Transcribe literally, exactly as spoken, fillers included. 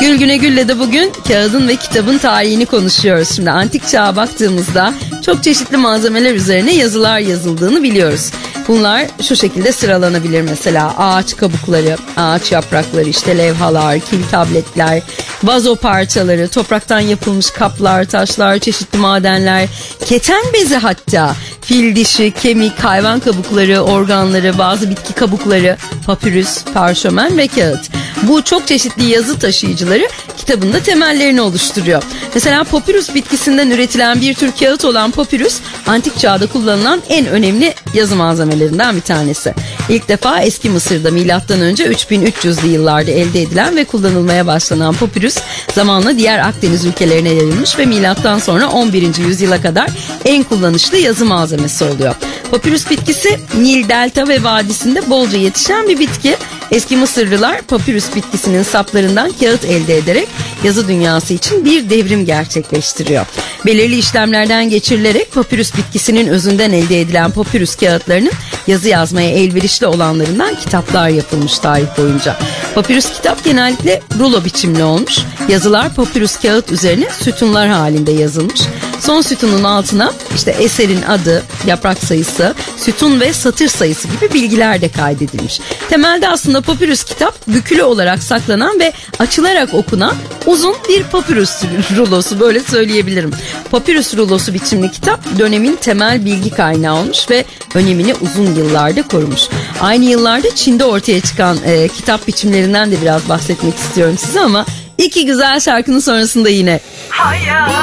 Gül Güne Gül'le de bugün kağıdın ve kitabın tarihini konuşuyoruz. Şimdi antik çağa baktığımızda çok çeşitli malzemeler üzerine yazılar yazıldığını biliyoruz. Bunlar şu şekilde sıralanabilir mesela: ağaç kabukları, ağaç yaprakları, işte levhalar, kil tabletler, vazo parçaları, topraktan yapılmış kaplar, taşlar, çeşitli madenler, keten bezi, hatta fil dişi, kemik, hayvan kabukları, organları, bazı bitki kabukları, papyrus, parşömen ve kağıt. Bu çok çeşitli yazı taşıyıcıları kitabın da temellerini oluşturuyor. Mesela papyrus bitkisinden üretilen bir tür kağıt olan papyrus, antik çağda kullanılan en önemli yazı malzemelerinden bir tanesi. İlk defa Eski Mısır'da milattan önce üç bin üç yüzlü yıllarda elde edilen ve kullanılmaya başlanan papyrus zamanla diğer Akdeniz ülkelerine yayılmış ve milattan sonra on birinci yüzyıla kadar en kullanışlı yazı malzemesi oluyor. Papyrus bitkisi Nil delta ve vadisinde bolca yetişen bir bitki. Eski Mısırlılar papyrus bitkisinin saplarından kağıt elde ederek yazı dünyası için bir devrim gerçekleştiriyor. Belirli işlemlerden geçirilerek papyrus bitkisinin özünden elde edilen papyrus kağıtlarının yazı yazmaya elverişli olanlarından kitaplar yapılmış tarih boyunca. Papyrus kitap genellikle rulo biçimli olmuş. Yazılar papyrus kağıt üzerine sütunlar halinde yazılmış. Son sütunun altına işte eserin adı, yaprak sayısı, sütun ve satır sayısı gibi bilgiler de kaydedilmiş. Temelde aslında papyrus kitap bükülü olarak saklanan ve açılarak okunan uzun bir papyrus rulosu, böyle söyleyebilirim. Papyrus rulosu biçimli kitap dönemin temel bilgi kaynağı olmuş ve önemini uzun yıllarda korumuş. Aynı yıllarda Çin'de ortaya çıkan e, kitap biçimlerinden de biraz bahsetmek istiyorum size ama iki güzel şarkının sonrasında yine. Hayat.